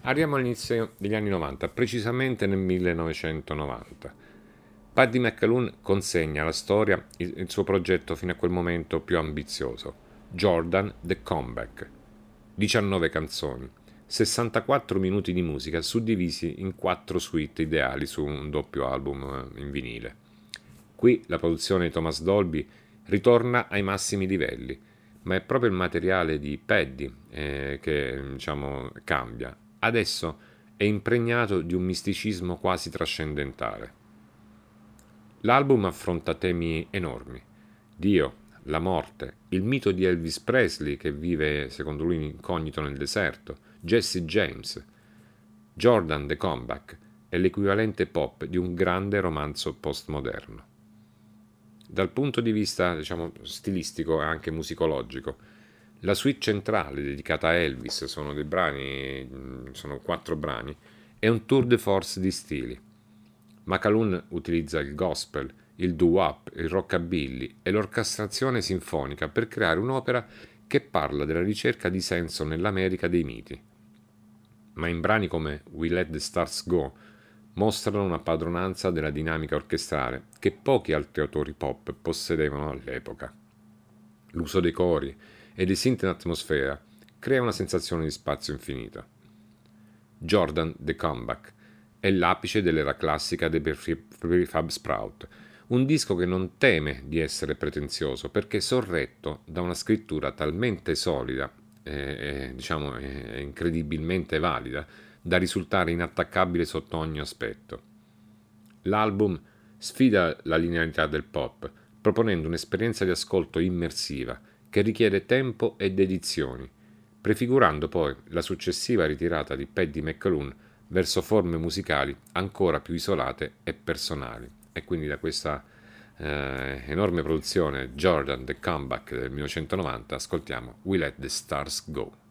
Arriviamo all'inizio degli anni 90, precisamente nel 1990. Paddy McAloon consegna alla storia il suo progetto fino a quel momento più ambizioso, Jordan The Comeback. 19 canzoni, 64 minuti di musica suddivisi in 4 suite ideali su un doppio album in vinile. Qui la produzione di Thomas Dolby ritorna ai massimi livelli, ma è proprio il materiale di Paddy che diciamo cambia. Adesso è impregnato di un misticismo quasi trascendentale. L'album affronta temi enormi: Dio, la morte, il mito di Elvis Presley che vive secondo lui incognito nel deserto, Jesse James. Jordan The Comeback è l'equivalente pop di un grande romanzo postmoderno. Dal punto di vista, diciamo, stilistico e anche musicologico, la suite centrale dedicata a Elvis sono 4 brani, è un tour de force di stili. McAloon utilizza il gospel, il doo-wop, il rockabilly e l'orchestrazione sinfonica per creare un'opera che parla della ricerca di senso nell'America dei miti. Ma in brani come We Let the Stars Go mostrano una padronanza della dinamica orchestrale che pochi altri autori pop possedevano all'epoca. L'uso dei cori e dei synth in atmosfera crea una sensazione di spazio infinito. Jordan The Comeback è l'apice dell'era classica dei Prefab Sprout, un disco che non teme di essere pretenzioso perché è sorretto da una scrittura talmente solida e incredibilmente valida da risultare inattaccabile sotto ogni aspetto. L'album sfida la linearità del pop, proponendo un'esperienza di ascolto immersiva che richiede tempo e dedizioni, prefigurando poi la successiva ritirata di Paddy McAloon verso forme musicali ancora più isolate e personali. E quindi da questa enorme produzione Jordan The Comeback del 1990 ascoltiamo We Let the Stars Go.